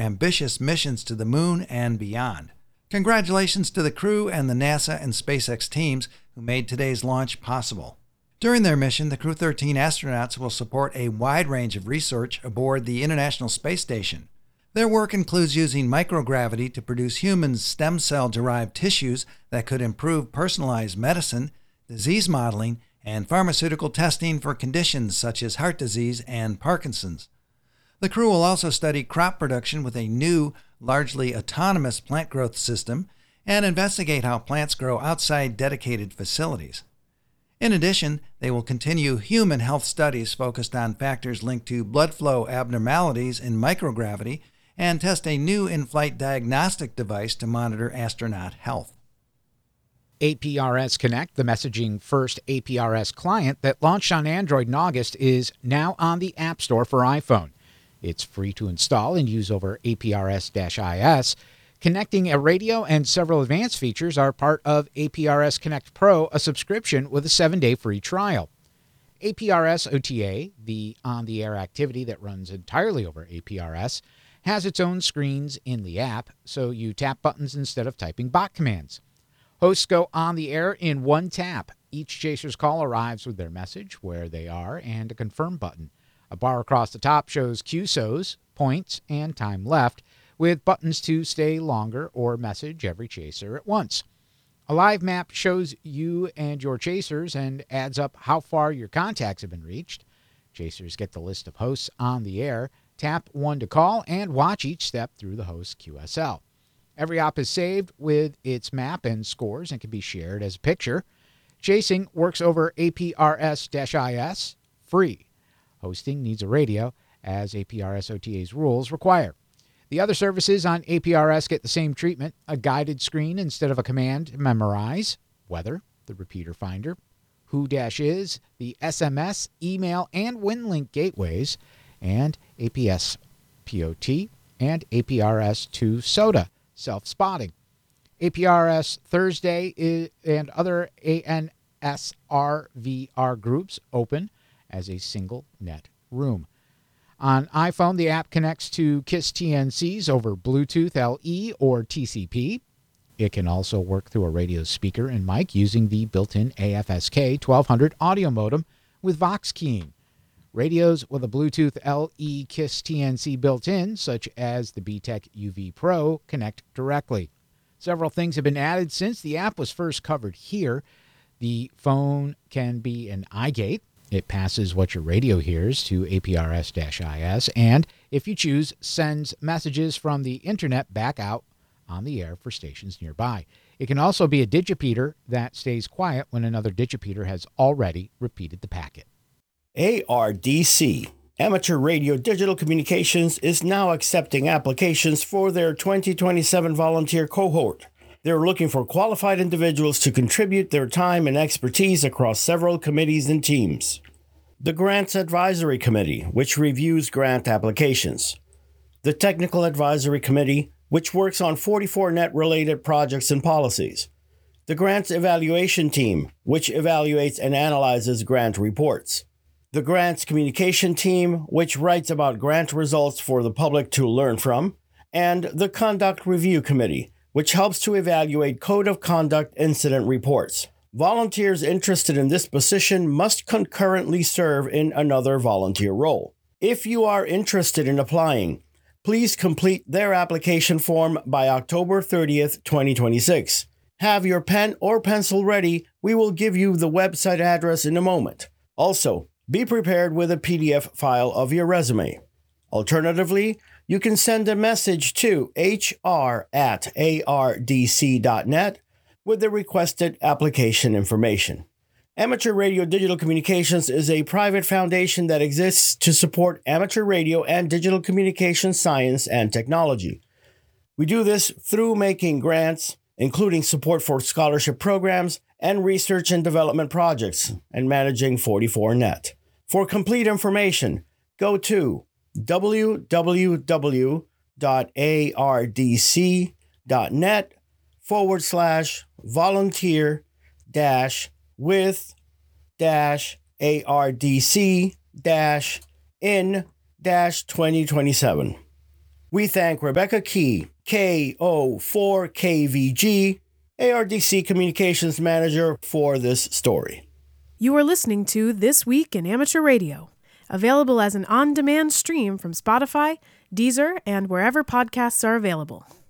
ambitious missions to the moon and beyond. Congratulations to the crew and the NASA and SpaceX teams who made today's launch possible. During their mission, the Crew 13 astronauts will support a wide range of research aboard the International Space Station. Their work includes using microgravity to produce human stem cell-derived tissues that could improve personalized medicine, disease modeling, and pharmaceutical testing for conditions such as heart disease and Parkinson's. The crew will also study crop production with a new, largely autonomous plant growth system and investigate how plants grow outside dedicated facilities. In addition, they will continue human health studies focused on factors linked to blood flow abnormalities in microgravity and test a new in-flight diagnostic device to monitor astronaut health. APRS Connect, the messaging first APRS client that launched on Android in August, is now on the App Store for iPhone. It's free to install and use over APRS-IS. Connecting a radio and several advanced features are part of APRS Connect Pro, a subscription with a 7-day free trial. APRS OTA, the on-the-air activity that runs entirely over APRS, has its own screens in the app, so you tap buttons instead of typing bot commands. Hosts go on the air in one tap. Each chaser's call arrives with their message, where they are, and a confirm button. A bar across the top shows QSOs, points, and time left, with buttons to stay longer or message every chaser at once. A live map shows you and your chasers and adds up how far your contacts have been reached. Chasers get the list of hosts on the air, tap one to call, and watch each step through the host's QSL. Every op is saved with its map and scores and can be shared as a picture. Chasing works over APRS-IS, free. Hosting needs a radio, as APRS OTA's rules require. The other services on APRS get the same treatment: a guided screen instead of a command to memorize, weather, the repeater finder, who-is, the SMS, email, and WinLink gateways, and APS POT and APRS-2 SOTA, self-spotting. APRS Thursday and other ANSRVR groups open as a single net room. On iPhone, the app connects to KISS TNCs over Bluetooth LE or TCP. It can also work through a radio speaker and mic using the built-in AFSK 1200 audio modem with Vox keying. Radios with a Bluetooth LE KISS TNC built in, such as the BTEC UV Pro, connect directly. Several things have been added since the app was first covered here. The phone can be an iGate. It passes what your radio hears to APRS-IS, and if you choose, sends messages from the internet back out on the air for stations nearby. It can also be a digipeater that stays quiet when another digipeater has already repeated the packet. ARDC, Amateur Radio Digital Communications, is now accepting applications for their 2027 volunteer cohort. They're looking for qualified individuals to contribute their time and expertise across several committees and teams. The Grants Advisory Committee, which reviews grant applications. The Technical Advisory Committee, which works on 44 net-related projects and policies. The Grants Evaluation Team, which evaluates and analyzes grant reports. The Grants Communication Team, which writes about grant results for the public to learn from. And the Conduct Review Committee, which helps to evaluate Code of Conduct incident reports. Volunteers interested in this position must concurrently serve in another volunteer role. If you are interested in applying, please complete their application form by October 30th, 2026. Have your pen or pencil ready. We will give you the website address in a moment. Also, be prepared with a PDF file of your resume. Alternatively, you can send a message to hr@ardc.net with the requested application information. Amateur Radio Digital Communications is a private foundation that exists to support amateur radio and digital communication science and technology. We do this through making grants, including support for scholarship programs and research and development projects, and managing 44net. For complete information, go to www.ardc.net/volunteer-with-ARDC-in-2027. We thank Rebecca Key, KO4KVG, ARDC Communications Manager, for this story. You are listening to This Week in Amateur Radio, available as an on-demand stream from Spotify, Deezer, and wherever podcasts are available.